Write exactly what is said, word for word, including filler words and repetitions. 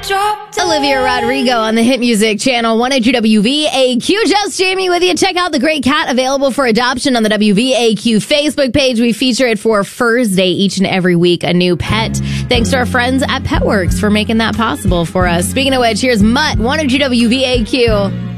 Olivia Rodrigo on the Hit Music Channel, one oh two W V A Q. Just Jamie with you. Check out the great cat available for adoption on the W V A Q Facebook page. We feature it for Furs Day each and every week, a new pet. Thanks to our friends at PetWorks for making that possible for us. Speaking of which, here's Mutt, one oh two W V A Q.